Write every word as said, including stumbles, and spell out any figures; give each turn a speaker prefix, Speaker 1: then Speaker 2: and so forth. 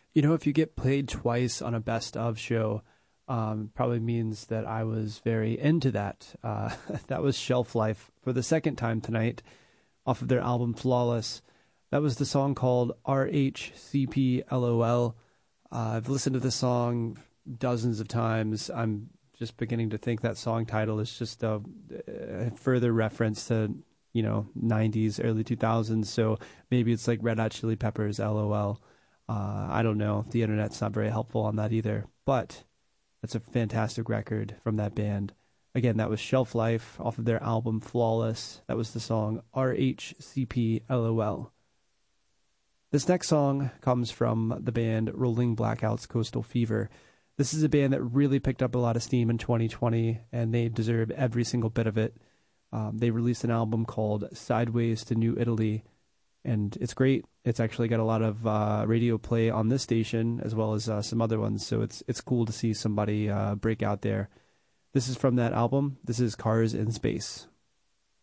Speaker 1: You know, if you get played twice on a best of show, um, probably means that I was very into that. Uh, that was Shelf Life for the second time tonight off of their album Flawless. That was the song called R H C P L O L. Uh, I've listened to the song dozens of times. I'm just beginning to think that song title is just a, a further reference to, you know, nineties, early two thousands. So maybe it's like Red Hot Chili Peppers, L O L. Uh, I don't know. The internet's not very helpful on that either. But that's a fantastic record from that band. Again, that was Shelf Life off of their album Flawless. That was the song R H C P L O L. This next song comes from the band Rolling Blackouts Coastal Fever. This is a band that really picked up a lot of steam in twenty twenty, and they deserve every single bit of it. Um, they released an album called Sideways to New Italy, and it's great. It's actually got a lot of uh, radio play on this station as well as uh, some other ones, so it's it's cool to see somebody uh, break out there. This is from that album. This is Cars in Space.